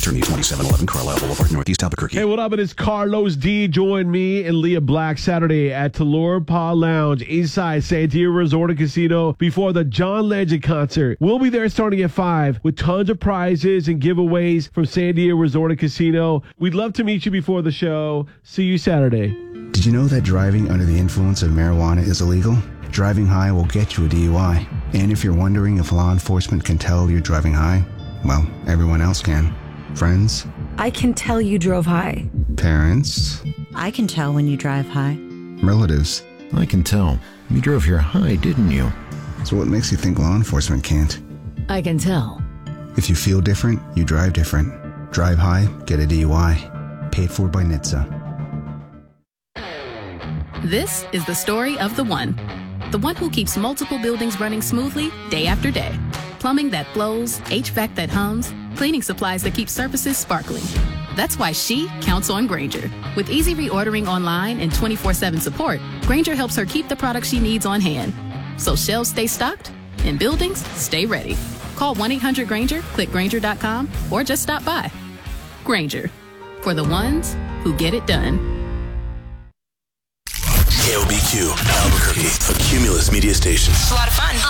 Attorney 2711 Carlisle Boulevard, Northeast Albuquerque. Hey, what up? It is Carlos D. Join me and Leah Black Saturday at Talure Pa Lounge, Eastside Sandia Resort and Casino before the John Legend concert. We'll be there starting at 5 with tons of prizes and giveaways from Sandia Resort and Casino. We'd love to meet you before the show. See you Saturday. Did you know that driving under the influence of marijuana is illegal? Driving high will get you a DUI. And if you're wondering if law enforcement can tell you're driving high, well, everyone else can. Friends? I can tell you drove high. Parents? I can tell when you drive high. Relatives? I can tell. You drove here high, didn't you? So what makes you think law enforcement can't? I can tell. If you feel different, you drive different. Drive high, get a DUI. Paid for by NHTSA. This is the story of the one who keeps multiple buildings running smoothly day after day. Plumbing that flows, HVAC that hums, cleaning supplies that keep surfaces sparkling. That's why she counts on Grainger. With easy reordering online and 24/7 support, Grainger helps her keep the products she needs on hand. So shelves stay stocked and buildings stay ready. Call 1-800-GRAINGER, click Grainger.com, or just stop by. Grainger, for the ones who get it done. KOBQ, Albuquerque, a Cumulus media station. It's a lot of fun.